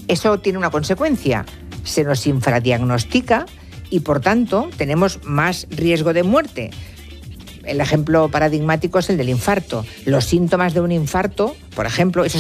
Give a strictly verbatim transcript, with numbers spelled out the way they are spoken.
eso tiene una consecuencia. Se nos infradiagnostica y, por tanto, tenemos más riesgo de muerte. El ejemplo paradigmático es el del infarto. Los síntomas de un infarto, por ejemplo, esos